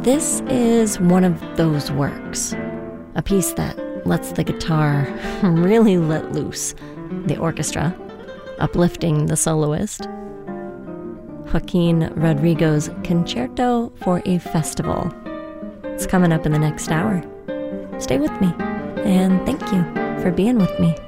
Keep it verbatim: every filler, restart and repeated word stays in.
This is one of those works, a piece that lets the guitar really let loose the orchestra, uplifting the soloist. Joaquin Rodrigo's Concerto for a Festival. It's coming up in the next hour. Stay with me, and thank you for being with me.